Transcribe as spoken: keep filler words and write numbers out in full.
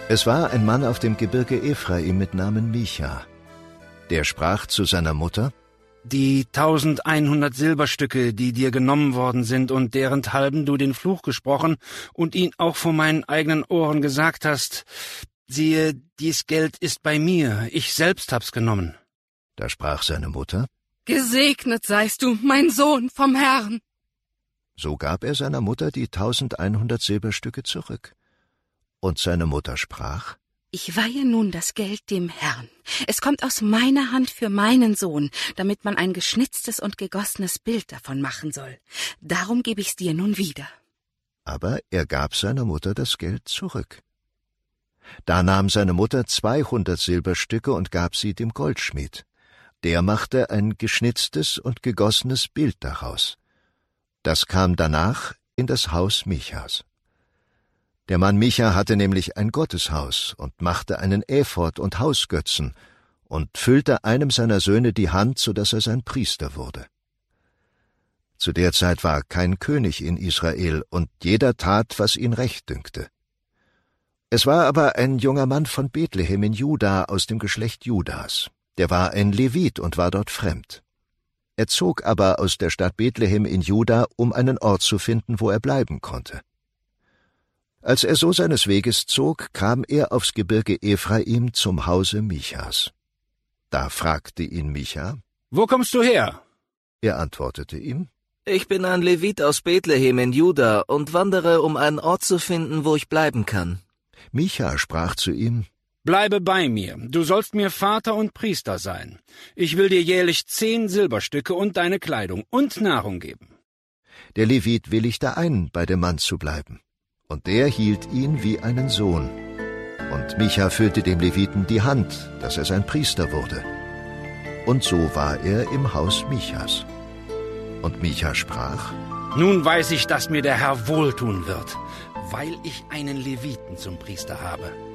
Es war ein Mann auf dem Gebirge Ephraim mit Namen Micha. Der sprach zu seiner Mutter: Die tausendeinhundert Silberstücke, die dir genommen worden sind und derenthalben du den Fluch gesprochen und ihn auch vor meinen eigenen Ohren gesagt hast, siehe, dies Geld ist bei mir, ich selbst hab's genommen. Da sprach seine Mutter: Gesegnet seist du, mein Sohn, vom Herrn. So gab er seiner Mutter die tausendeinhundert Silberstücke zurück. Und seine Mutter sprach: Ich weihe nun das Geld dem Herrn. Es kommt aus meiner Hand für meinen Sohn, damit man ein geschnitztes und gegossenes Bild davon machen soll. Darum gebe ich's dir nun wieder. Aber er gab seiner Mutter das Geld zurück. Da nahm seine Mutter zweihundert Silberstücke und gab sie dem Goldschmied. Der machte ein geschnitztes und gegossenes Bild daraus. Das kam danach in das Haus Michas. Der Mann Micha hatte nämlich ein Gotteshaus und machte einen Ephod und Hausgötzen und füllte einem seiner Söhne die Hand, so dass er sein Priester wurde. Zu der Zeit war kein König in Israel, und jeder tat, was ihn recht dünkte. Es war aber ein junger Mann von Bethlehem in Juda aus dem Geschlecht Judas. Der war ein Levit und war dort fremd. Er zog aber aus der Stadt Bethlehem in Juda, um einen Ort zu finden, wo er bleiben konnte. Als er so seines Weges zog, kam er aufs Gebirge Ephraim zum Hause Michas. Da fragte ihn Micha: Wo kommst du her? Er antwortete ihm: Ich bin ein Levit aus Bethlehem in Juda und wandere, um einen Ort zu finden, wo ich bleiben kann. Micha sprach zu ihm: Bleibe bei mir, du sollst mir Vater und Priester sein. Ich will dir jährlich zehn Silberstücke und deine Kleidung und Nahrung geben. Der Levit willigte ein, bei dem Mann zu bleiben. Und der hielt ihn wie einen Sohn. Und Micha füllte dem Leviten die Hand, dass er sein Priester wurde. Und so war er im Haus Michas. Und Micha sprach: Nun weiß ich, dass mir der Herr wohltun wird, weil ich einen Leviten zum Priester habe.